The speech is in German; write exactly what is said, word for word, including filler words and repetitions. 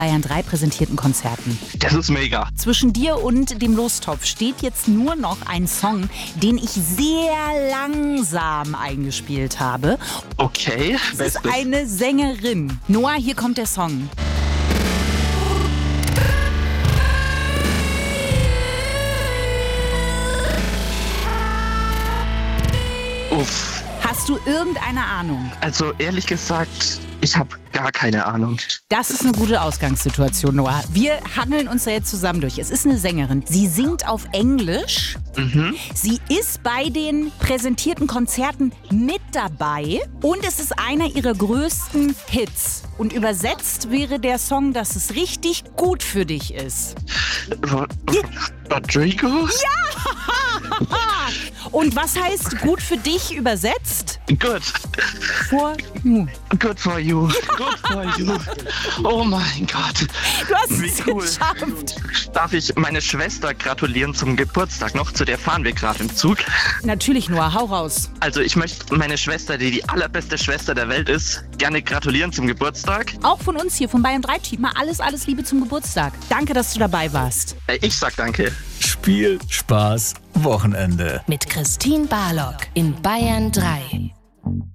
Bayern drei präsentierten Konzerten. Das ist mega. Zwischen dir und dem Lostopf steht jetzt nur noch ein Song, den ich sehr langsam eingespielt habe. Okay. Es Bestes. ist eine Sängerin. Noah, hier kommt der Song. Uff. Hast du irgendeine Ahnung? Also ehrlich gesagt, ich habe gar keine Ahnung. Das ist eine gute Ausgangssituation, Noah. Wir hangeln uns da jetzt zusammen durch. Es ist eine Sängerin. Sie singt auf Englisch. Mhm. Sie ist bei den präsentierten Konzerten mit dabei. Und es ist einer ihrer größten Hits. Und übersetzt wäre der Song, dass es richtig gut für dich ist. Rod- Rodrigo? Und was heißt gut für dich übersetzt? Good. For you. Good for you. Good for you. Oh mein Gott. Du hast Wie es cool. geschafft. Darf ich meine Schwester gratulieren zum Geburtstag noch? Zu der fahren wir gerade im Zug. Natürlich, Noah, hau raus. Also ich möchte meine Schwester, die die allerbeste Schwester der Welt ist, gerne gratulieren zum Geburtstag. Auch von uns hier, vom Bayern drei Team. Mal alles, alles Liebe zum Geburtstag. Danke, dass du dabei warst. Äh, Ich sag danke. Spiel, Spaß, Wochenende. Mit Christine Barlock in Bayern drei.